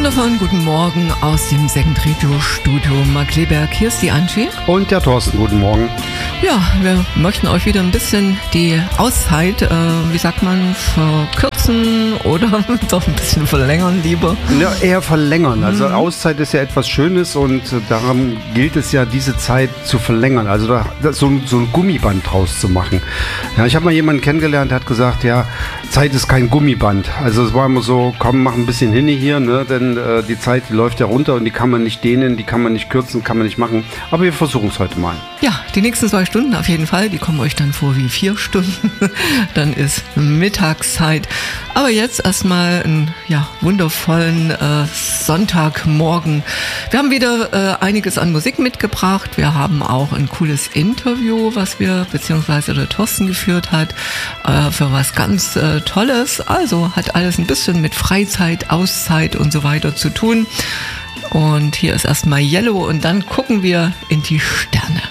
wundervollen guten Morgen aus dem Second Radio Studio Markkleeberg. Hier ist die Angie. Und der Thorsten, guten Morgen. Ja, wir möchten euch wieder ein bisschen die Auszeit, verkürzen oder doch ein bisschen verlängern lieber. Ja, eher verlängern. Also Auszeit ist ja etwas Schönes und daran gilt es ja, diese Zeit zu verlängern. Also so ein Gummiband draus zu machen. Ja, ich habe mal jemanden kennengelernt, der hat gesagt, ja, Zeit ist kein Gummiband. Also es war immer so, komm, mach ein bisschen hin hier, ne? Denn die Zeit, die läuft ja runter und die kann man nicht dehnen, die kann man nicht kürzen, kann man nicht machen. Aber wir versuchen es heute mal. Ja, die nächsten 2 Stunden auf jeden Fall, die kommen euch dann vor wie 4 Stunden. Dann ist Mittagszeit. Aber jetzt erstmal einen wundervollen Sonntagmorgen. Wir haben wieder einiges an Musik mitgebracht. Wir haben auch ein cooles Interview, beziehungsweise der Thorsten geführt hat, für was ganz Tolles. Also hat alles ein bisschen mit Freizeit, Auszeit und so weiter zu tun. Und hier ist erstmal Yellow und dann gucken wir in die Sterne.